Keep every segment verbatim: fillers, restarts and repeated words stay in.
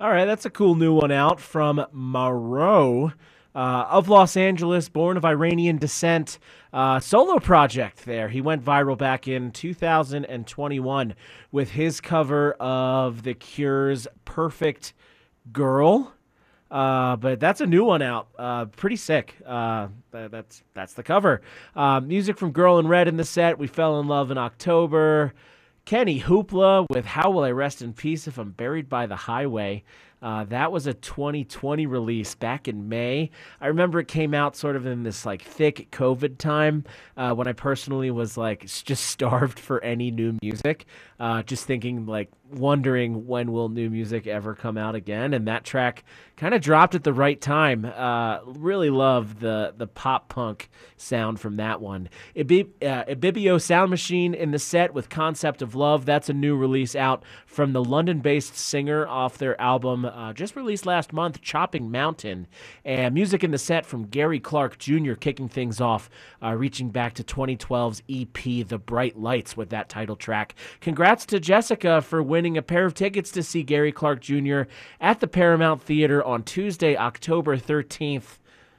All right, that's a cool new one out from Moreau. Uh, of Los Angeles, born of Iranian descent, uh, solo project there. He went viral back in two thousand twenty-one with his cover of The Cure's Perfect Girl. Uh, but that's a new one out. Uh, pretty sick. Uh, th- that's that's the cover. Uh, music from Girl in Red in the set. We Fell in Love in October. Kenny Hoopla with How Will I Rest in Peace If I'm Buried by the Highway. Uh, that was a twenty twenty release back in May. I remember it came out sort of in this like thick COVID time uh, when I personally was like s- just starved for any new music. Uh, just thinking like wondering when will new music ever come out again. And that track kind of dropped at the right time. Uh, really love the the pop punk sound from that one. Ibi- uh, Ibibio Sound Machine in the set with Concept of Love. That's a new release out from the London-based singer off their album uh, just released last month, Chopping Mountain. And music in the set from Gary Clark Junior kicking things off, uh, reaching back to twenty twelve's E P, The Bright Lights, with that title track. Congrats to Jessica for winning a pair of tickets to see Gary Clark Junior at the Paramount Theater on Tuesday, October thirteenth.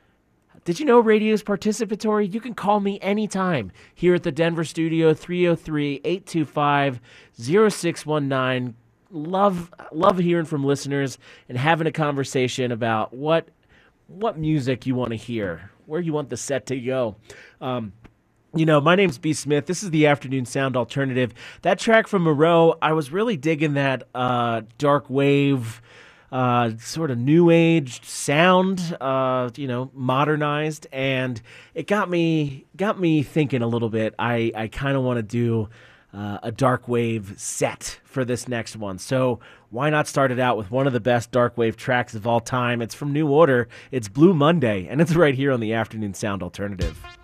Did you know radio is participatory? You can call me anytime here at the Denver studio, three oh three, eight two five, oh six one nine. Love love hearing from listeners and having a conversation about what what music you want to hear, where you want the set to go. Um, You know, my name's B. Smith. This is the Afternoon Sound Alternative. That track from Moreau, I was really digging that uh, dark wave, uh, sort of new age sound, uh, you know, modernized, and it got me got me thinking a little bit. I, I kind of want to do uh, a dark wave set for this next one. So why not start it out with one of the best dark wave tracks of all time? It's from New Order. It's Blue Monday, and it's right here on the Afternoon Sound Alternative.